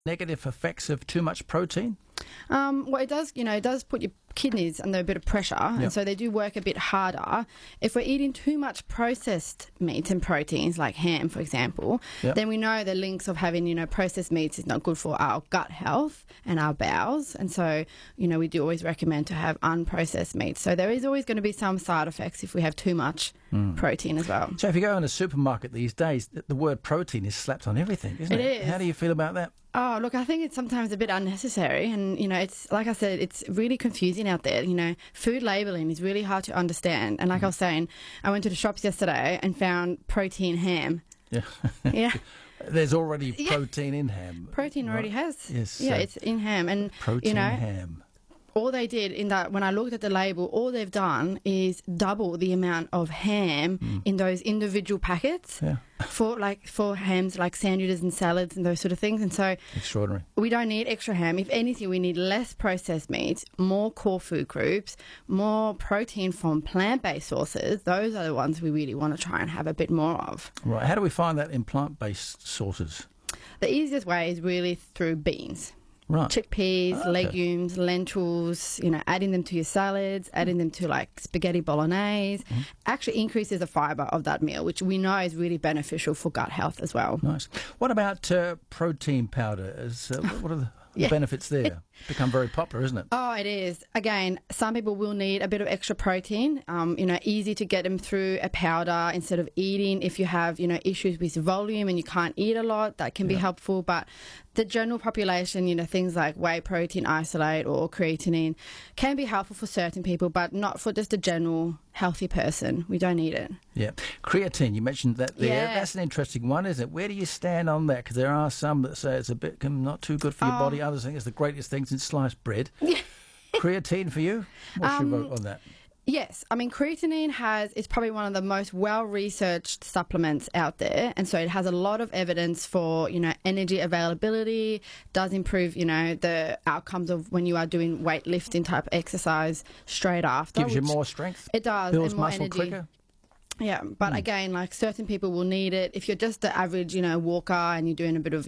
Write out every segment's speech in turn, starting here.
Negative effects of too much protein? Well, it does, it does put your kidneys under a bit of pressure, and so they do work a bit harder. If we're eating too much processed meats and proteins, like ham, for example, then we know the links of having, processed meats is not good for our gut health and our bowels. And so, we do always recommend to have unprocessed meats. So there is always going to be some side effects if we have too much protein as well. So if you go in a supermarket these days, the word protein is slapped on everything, isn't it? It is. How do you feel about that? Oh, look, I think it's sometimes a bit unnecessary, and, it's, like I said, it's really confusing out there. Food labelling is really hard to understand. And like I was saying, I went to the shops yesterday and found protein ham. Yeah. Yeah. There's already protein in ham. Protein already has. Yes. Yeah, it's in ham. And, protein ham. All they did in that, when I looked at the label, all they've done is double the amount of ham in those individual packets for hams like sandwiches and salads and those sort of things. And so extraordinary. We don't need extra ham. If anything, we need less processed meats, more core food groups, more protein from plant-based sources. Those are the ones we really want to try and have a bit more of. Right. How do we find that in plant-based sources? The easiest way is really through beans. Right. Chickpeas, legumes, lentils, adding them to your salads, adding them to like spaghetti bolognese, actually increases the fibre of that meal, which we know is really beneficial for gut health as well. Nice. What about protein powder? What are the benefits there? Become very popular, isn't it? Oh, it is. Again, some people will need a bit of extra protein. Easy to get them through a powder instead of eating. If you have, issues with volume and you can't eat a lot, that can be helpful. But the general population, things like whey protein isolate or creatinine can be helpful for certain people, but not for just a general healthy person. We don't need it. Yeah. Creatine, you mentioned that there. Yeah. That's an interesting one, isn't it? Where do you stand on that? Because there are some that say it's a bit not too good for your body. Others think it's the greatest thing since sliced bread. Creatine for you? What's your vote on that? Yes. Creatinine is probably one of the most well-researched supplements out there. And so it has a lot of evidence for, energy availability, does improve, the outcomes of when you are doing weightlifting type exercise straight after. Gives you more strength? It does. Builds and more muscle energy. quicker? Yeah, but again, like certain people will need it. If you're just the average, walker and you're doing a bit of,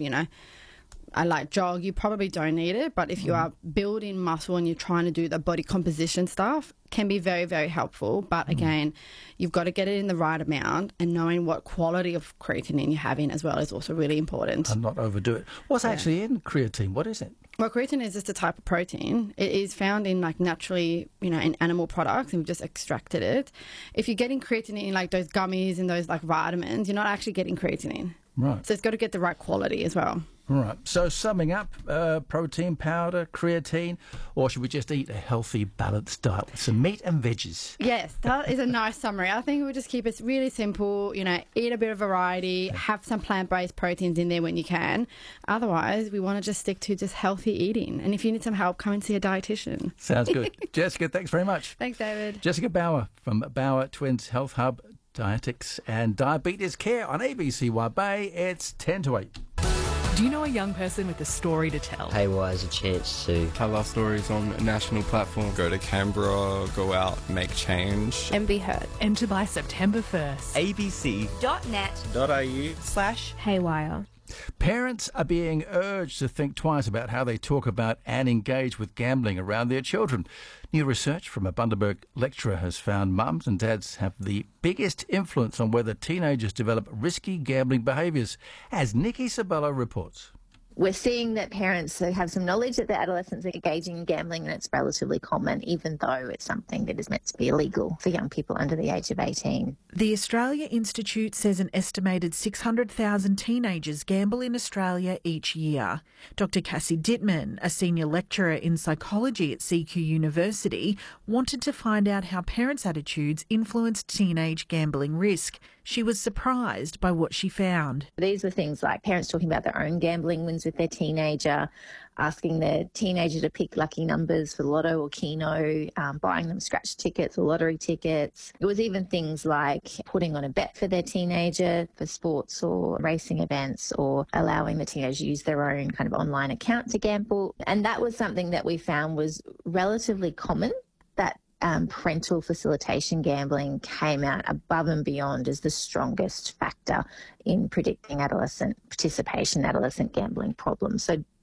I like jog, you probably don't need it. But if you are building muscle and you're trying to do the body composition stuff, can be very, very helpful. But again, you've got to get it in the right amount, and knowing what quality of creatinine you're having as well is also really important. And not overdo it. What's actually in creatine? What is it? Well, creatine is just a type of protein. It is found in naturally, in animal products, and we've just extracted it. If you're getting creatine in those gummies and those vitamins, you're not actually getting creatine. Right. So it's got to get the right quality as well. Right. So summing up, protein powder, creatine, or should we just eat a healthy, balanced diet with some meat and veggies? Yes, that is a nice summary. I think we'll just keep it really simple, eat a bit of variety, have some plant-based proteins in there when you can. Otherwise, we want to just stick to just healthy eating. And if you need some help, come and see a dietitian. Sounds good. Jessica, thanks very much. Thanks, David. Jessica Bauer from Bauer Twins Health Hub, Dietetics and Diabetes Care on ABC Bay. It's 10 to 8. Do you know a young person with a story to tell? Haywire is a chance to tell our stories on a national platform. Go to Canberra, go out, make change. And be heard. Enter by September 1st. abc.net.au/haywire. Parents are being urged to think twice about how they talk about and engage with gambling around their children. New research from a Bundaberg lecturer has found mums and dads have the biggest influence on whether teenagers develop risky gambling behaviours, as Nikki Sabella reports. We're seeing that parents have some knowledge that their adolescents are engaging in gambling, and it's relatively common, even though it's something that is meant to be illegal for young people under the age of 18. The Australia Institute says an estimated 600,000 teenagers gamble in Australia each year. Dr. Cassie Dittman, a senior lecturer in psychology at CQ University, wanted to find out how parents' attitudes influenced teenage gambling risk. She was surprised by what she found. These were things like parents talking about their own gambling wins with their teenager, asking their teenager to pick lucky numbers for Lotto or Keno, buying them scratch tickets or lottery tickets. It was even things like putting on a bet for their teenager for sports or racing events, or allowing the teenager to use their own kind of online account to gamble. And that was something that we found was relatively common, that parental facilitation gambling came out above and beyond as the strongest factor in predicting adolescent participation, adolescent gambling problems. So